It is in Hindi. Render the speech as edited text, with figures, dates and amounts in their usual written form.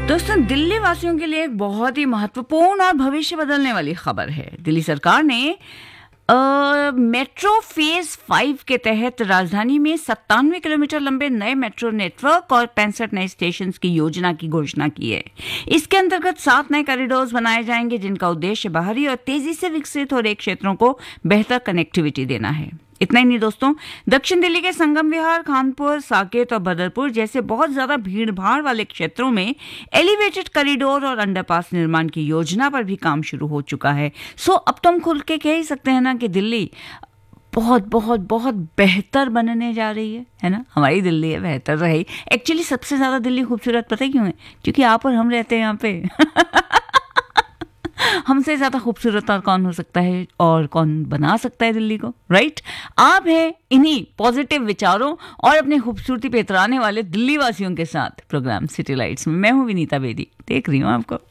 दोस्तों, दिल्ली वासियों के लिए एक बहुत ही महत्वपूर्ण और भविष्य बदलने वाली खबर है। दिल्ली सरकार ने मेट्रो फेज 5 के तहत राजधानी में 97 किलोमीटर लंबे नए मेट्रो नेटवर्क और 65 नए स्टेशन की योजना की घोषणा की है। इसके अंतर्गत 7 नए कॉरिडोर्स बनाए जाएंगे, जिनका उद्देश्य बाहरी और तेजी से विकसित हो रहे क्षेत्रों को बेहतर कनेक्टिविटी देना है। इतना ही नहीं दोस्तों, दक्षिण दिल्ली के संगम विहार, खानपुर, साकेत और बदरपुर जैसे बहुत ज्यादा भीड़ भाड़ वाले क्षेत्रों में एलिवेटेड कॉरिडोर और अंडरपास निर्माण की योजना पर भी काम शुरू हो चुका है। सो अब तो हम खुल के कह ही सकते हैं ना कि दिल्ली बहुत बहुत बहुत बेहतर बनने जा रही है ना। हमारी दिल्ली है, बेहतर रही। एक्चुअली सबसे ज्यादा दिल्ली खूबसूरत पता है क्यों है? क्योंकि आप और हम रहते हैं यहाँ पे। हमसे ज्यादा खूबसूरत और कौन हो सकता है, और कौन बना सकता है दिल्ली को, राइट? आप हैं इन्हीं पॉजिटिव विचारों और अपनी खूबसूरती पे इतराने वाले दिल्ली वासियों के साथ प्रोग्राम सिटी लाइट्स में। मैं हूं विनीता बेदी, देख रही हूं आपको।